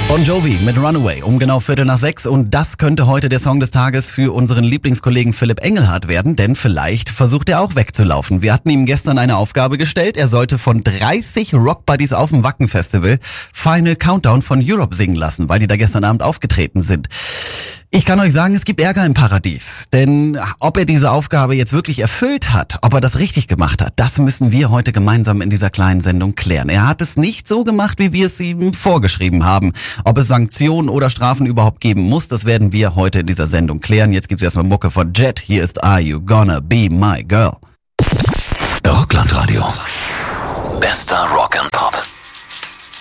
Bon Jovi mit Runaway um genau 5:45 und das könnte heute der Song des Tages für unseren Lieblingskollegen Philipp Engelhardt werden, denn vielleicht versucht er auch wegzulaufen. Wir hatten ihm gestern eine Aufgabe gestellt, er sollte von 30 Rockbuddies auf dem Wacken Festival Final Countdown von Europe singen lassen, weil die da gestern Abend aufgetreten sind. Ich kann euch sagen, es gibt Ärger im Paradies, denn ob er diese Aufgabe jetzt wirklich erfüllt hat, ob er das richtig gemacht hat, das müssen wir heute gemeinsam in dieser kleinen Sendung klären. Er hat es nicht so gemacht, wie wir es ihm vorgeschrieben haben. Ob es Sanktionen oder Strafen überhaupt geben muss, das werden wir heute in dieser Sendung klären. Jetzt gibt's erstmal Mucke von Jet. Hier ist Are You Gonna Be My Girl? Rockland Radio. Bester Rock and Pop.